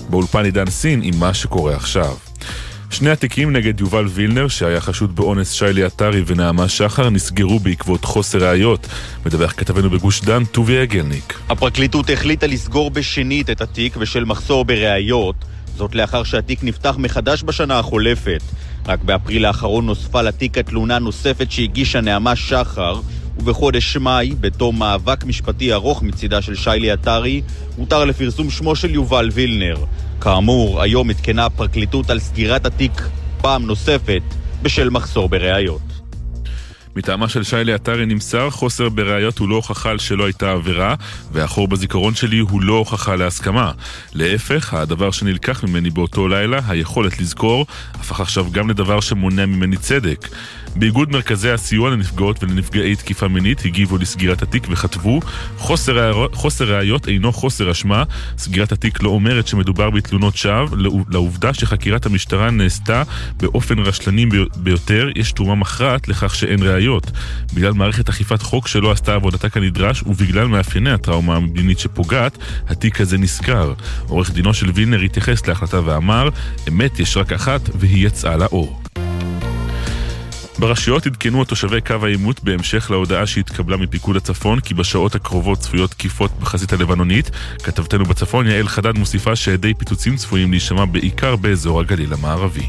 באולפן עידן סין עם מה שקורה עכשיו. שני התיקים נגד יובל וילנר, שהיה חשוד באונס שיילי עטרי ונעמה שחר, נסגרו בעקבות חוסר ראיות. מדווח כתבנו בגוש דן, טוביה גלניק. הפרקליטות החליטה לסגור בשנית את התיק בשל מחסור בראיות, זאת לאחר שהתיק נפתח מחדש בשנה החולפת. רק באפריל האחרון נוספה לתיק התלונה נוספת שהגישה נעמה שחר, ובחודש מאי, בתום מאבק משפטי ארוך מצידה של שיילי עטרי, הותר לפרסום שמו של יובל וילנר. כאמור, היום התקנה הפרקליטות על סגירת התיק פעם נוספת בשל מחסור בראיות. מטעמה של שיילי עטרי נמסר, חוסר בראיות הוא לא הוכחה שלא הייתה עבירה, והחור בזיכרון שלי הוא לא הוכחה להסכמה. להפך, הדבר שנלקח ממני באותו לילה, היכולת לזכור, הפך עכשיו גם לדבר שמונע ממני צדק. באיגוד מרכזי הסיוע לנפגעות ולנפגעי תקיפה מינית הגיבו לסגירת התיק וכתבו, חוסר ראיות אינו חוסר אשמה, סגירת התיק לא אומרת שמדובר בתלונות שווא, לעובדה שחקירת המשטרה נעשתה באופן רשלני ביותר, יש תרומה מכרעת לכך שאין ראיות. בגלל מערכת אכיפת חוק שלא עשתה עבודתה כנדרש, ובגלל מאפייני הטראומה המדינית שפוגעת, התיק הזה נסגר. עורך דינו של וילנר התייחס להחלטה ואמר, אמת יש רק אחת והיא יצאה לאור. ברשויות עדכנו תושבי קו העימות בהמשך להודעה שהתקבלה מפיקוד הצפון כי בשעות הקרובות צפויות תקיפות בחזית הלבנונית. כתבתנו בצפון יעל חדד מוסיפה שעדי פיצוצים צפויים להישמע בעיקר באזור הגליל המערבי.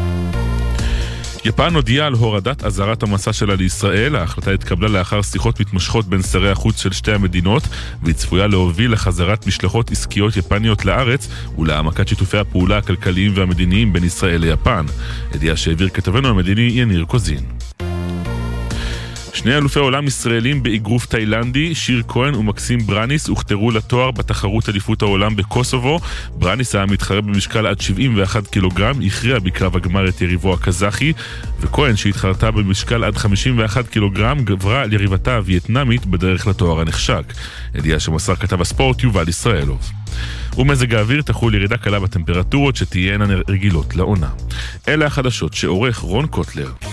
יפן הודיעה על הורדת אזהרת המסע שלה לישראל. ההחלטה התקבלה לאחר שיחות מתמשכות בין שרי החוץ של שתי המדינות, והיא צפויה להוביל לחזרת משלחות עסקיות יפניות לארץ ולהעמקת שיתופי הפעולה הכלכליים והמדיניים בין ישראל ליפן. ידיעה שהעביר כתבנו המדיני יניר קוזין. שני אלופי עולם ישראלים באגרוף תאילנדי, שיר כהן ומקסים ברניס, הוכתרו לתואר בתחרות אליפות העולם בקוסובו. ברניס היה מתחרה במשקל עד 71 קילוגרם, הכריע בקרב הגמר את יריבו הקזחי, וכהן שהתחרתה במשקל עד 51 קילוגרם גברה על יריבתה הווייטנאמית בדרך לתואר הנחשק. ידיעה שמסר כתב הספורט יובל ישראלוב. ומזג האוויר תחול ירידה קלה בטמפרטורות שתהיינה רגילות לעונה. אלה החדשות שעורך רון קוטלר.